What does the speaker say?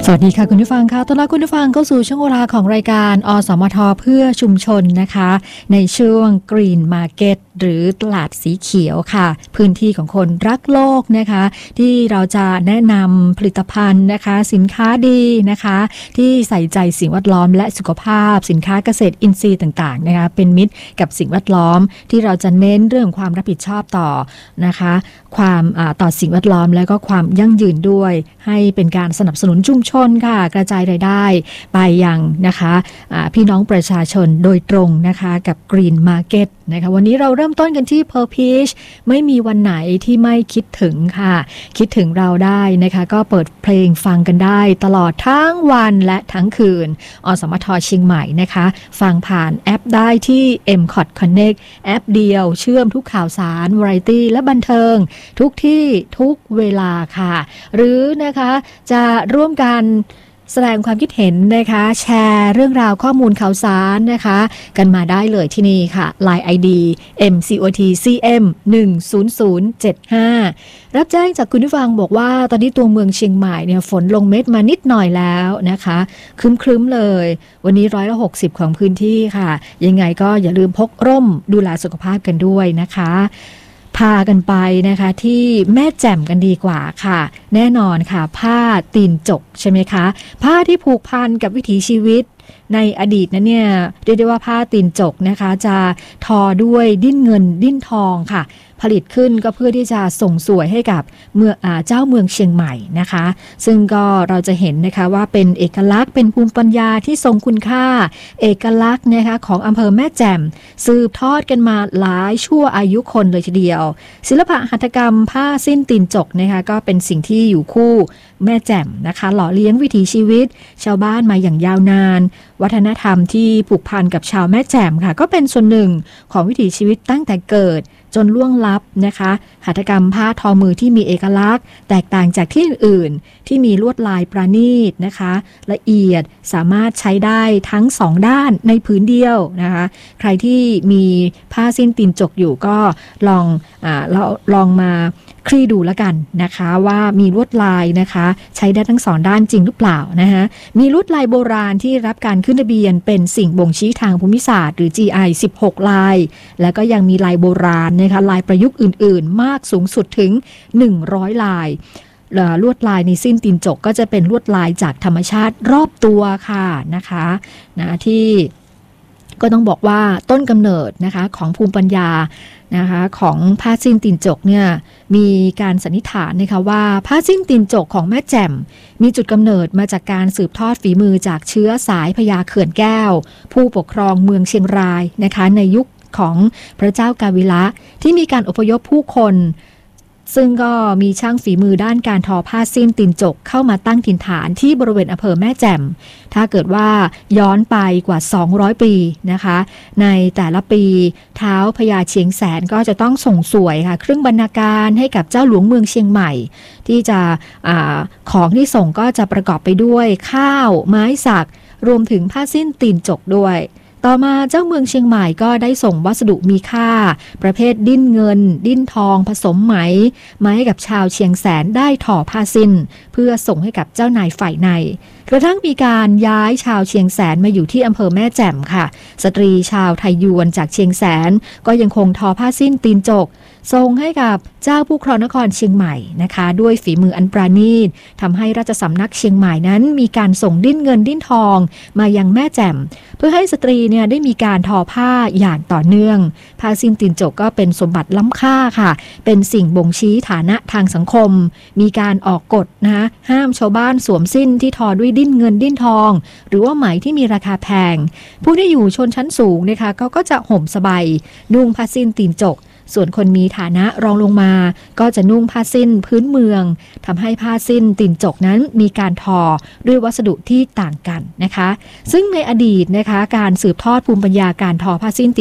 สวัสดีค่ะคุณผู้ฟังค่ะต้อนรับคุณผู้ฟังเข้าสู่ช่วงเวลาของรายการอสมทเพื่อชุมชนนะคะในช่วง Green Market หรือตลาดสีเขียวค่ะพื้นที่ของคนรักโลกนะคะที่เราจะแนะนำผลิตภัณฑ์นะคะสินค้าดีนะคะที่ใส่ใจสิ่งแวดล้อมและสุขภาพสินค้าเกษตรอินทรีย์ต่างๆนะคะเป็นมิตรกับสิ่งแวดล้อมที่เราจะเน้นเรื่องความรับผิดชอบต่อนะคะความต่อสิ่งแวดล้อมและก็ความยั่งยืนด้วยให้เป็นการสนับสนุนชุมชนค่ะกระจายรายได้ไปยังนะคะพี่น้องประชาชนโดยตรงนะคะกับ Green Market นะคะวันนี้เราเริ่มต้นกันที่ Pearl Peach ไม่มีวันไหนที่ไม่คิดถึงค่ะคิดถึงเราได้นะคะก็เปิดเพลงฟังกันได้ตลอดทั้งวันและทั้งคืนอสมทเชียงใหม่นะคะฟังผ่านแอปได้ที่ MCOT Connect แอปเดียวเชื่อมทุกข่าวสารวาไรตี้และบันเทิงทุกที่ทุกเวลาค่ะหรือนะคะจะร่วมกันแสดงความคิดเห็นนะคะแชร์เรื่องราวข้อมูลข่าวสารนะคะกันมาได้เลยที่นี่ค่ะ Line ID MCOTCM 10075รับแจ้งจากคุณผู้ฟังบอกว่าตอนนี้ตัวเมืองเชียงใหม่เนี่ยฝนลงเม็ดมานิดหน่อยแล้วนะคะครึ้มๆเลยวันนี้160ของพื้นที่ค่ะยังไงก็อย่าลืมพกร่มดูแลสุขภาพกันด้วยนะคะพากันไปนะคะที่แม่แจ่มกันดีกว่าค่ะแน่นอนค่ะผ้าตีนจกใช่ไหมคะผ้าที่ผูกพันกับวิถีชีวิตในอดีตนั้นเนี่ยเรียกได้ว่าผ้าตีนจกนะคะจะทอด้วยดิ้นเงินดิ้นทองค่ะผลิตขึ้นก็เพื่อที่จะส่งสวยให้กับเจ้าเมืองเชียงใหม่นะคะซึ่งก็เราจะเห็นนะคะว่าเป็นเอกลักษณ์เป็นภูมิปัญญาที่ทรงคุณค่าเอกลักษณ์นะคะของอำเภอแม่แจ่มสืบทอดกันมาหลายชั่วอายุคนเลยทีเดียวศิลปะหัตถกรรมผ้าสิ้นตีนจกนะคะก็เป็นสิ่งที่อยู่คู่แม่แจ่มนะคะหล่อเลี้ยงวิถีชีวิตชาวบ้านมาอย่างยาวนานวัฒนธรรมที่ผูกพันกับชาวแม่แจ่มค่ะก็เป็นส่วนหนึ่งของวิถีชีวิตตั้งแต่เกิดจนล่วงลับนะคะหัตถกรรมผ้าทอมือที่มีเอกลักษณ์แตกต่างจากที่อื่นๆที่มีลวดลายประณีตนะคะละเอียดสามารถใช้ได้ทั้งสองด้านในผืนเดียวนะคะใครที่มีผ้าสิ้นตีนจกอยู่ก็ลองมาคลี่ดูแล้วกันนะคะว่ามีลวดลายนะคะใช้ได้ทั้งสองด้านจริงหรือเปล่านะคะมีลวดลายโบราณที่รับการขึ้นทะเบียนเป็นสิ่งบ่งชี้ทางภูมิศาสตร์หรือ GI 16 ลายแล้วก็ยังมีลายโบราณนะคะลายประยุกต์อื่นๆมากสูงสุดถึง100ลายลวดลายในสิ้นตีนจกก็จะเป็นลวดลายจากธรรมชาติรอบตัวค่ะนะคะที่ก็ต้องบอกว่าต้นกำเนิดนะคะของภูมิปัญญานะคะของผ้าสิ้นตีนจกเนี่ยมีการสันนิษฐานนะคะว่าผ้าสิ้นตีนจกของแม่แจ่มมีจุดกำเนิดมาจากการสืบทอดฝีมือจากเชื้อสายพญาเขื่อนแก้วผู้ปกครองเมืองเชียงรายนะคะในยุคของพระเจ้ากาวิละที่มีการอพยพผู้คนซึ่งก็มีช่างฝีมือด้านการทอผ้าสิ้นตีนจกเข้ามาตั้งถิ่นฐานที่บริเวณอำเภอแม่แจ่มถ้าเกิดว่าย้อนไปกว่า200ปีนะคะในแต่ละปีเท้าพญาเชียงแสนก็จะต้องส่งสวยค่ะเครื่องบรรณาการให้กับเจ้าหลวงเมืองเชียงใหม่ที่จะของที่ส่งก็จะประกอบไปด้วยข้าวไม้สักรวมถึงผ้าสิ้นตีนจกด้วยต่อมาเจ้าเมืองเชียงใหม่ก็ได้ส่งวัสดุมีค่าประเภทดิ้นเงินดิ้นทองผสมไหมมาให้กับชาวเชียงแสนได้ถ่อผ้าสิ้นเพื่อส่งให้กับเจ้านายฝ่ายในกระทั่งมีการย้ายชาวเชียงแสนมาอยู่ที่อำเภอแม่แจ่มค่ะสตรีชาวไทยยวนจากเชียงแสนก็ยังคงทอผ้าสิ้นตีนจกส่งให้กับเจ้าผู้ครองนครเชียงใหม่นะคะด้วยฝีมืออันปราณีตทำให้ราชสำนักเชียงใหม่นั้นมีการส่งดิ้นเงินดิ้นทองมายังแม่แจ่มเพื่อให้สตรีเนี่ยได้มีการทอผ้าอย่างต่อเนื่องผ้าสิ้นตีนจกก็เป็นสมบัติล้ำค่าค่ะเป็นสิ่งบ่งชี้ฐานะทางสังคมมีการออกกฎนะคะห้ามชาวบ้านสวมสิ้นที่ทอด้วยดิ้นเงินดิ้นทองหรือว่าไหมที่มีราคาแพงผู้ที่อยู่ชนชั้นสูงนะคะก็จะห่มสบายนุ่งผ้าสิ้นตีนจกส่วนคนมีฐานะรองลงมาก็จะนุ่งผ้าสิ้นพื้นเมืองทำให้ผ้าสิ้นตีนจกนั้นมีการทอด้วยวัสดุที่ต่างกันนะคะซึ่งในอดีตนะคะการสืบทอดภูมิปัญญาการทอผ้าสิ้น